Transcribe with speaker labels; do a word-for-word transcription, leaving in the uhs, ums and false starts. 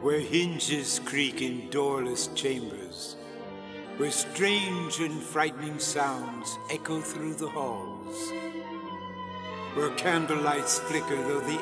Speaker 1: Where hinges creak in doorless chambers, where strange and frightening sounds echo through the halls, where candlelights flicker though the